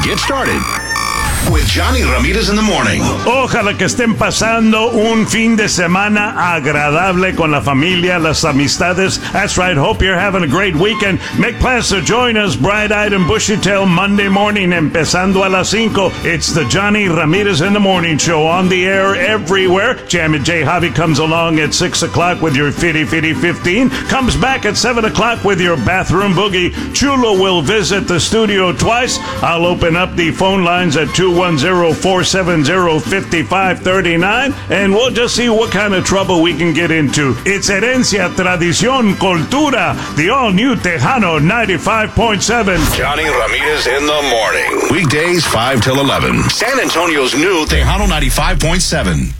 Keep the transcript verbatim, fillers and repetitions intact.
Get started with Johnny Ramirez in the morning. Ojalá que estén pasando un fin de semana agradable con la familia, las amistades. That's right. Hope you're having a great weekend. Make plans to join us bright-eyed and bushy-tailed Monday morning, empezando a las cinco. It's the Johnny Ramirez in the Morning Show, on the air everywhere. Jammin' J. Javi comes along at six o'clock with your Fitty Fitty fifteen. Comes back at seven o'clock with your Bathroom Boogie. Chulo will visit the studio twice. I'll open up the phone lines at two one zero, four seven zero, five five three nine, and we'll just see what kind of trouble we can get into. It's Herencia, Tradición, Cultura, the all-new Tejano ninety-five point seven. Johnny Ramirez in the morning. Weekdays five till eleven. San Antonio's new Tejano ninety-five point seven.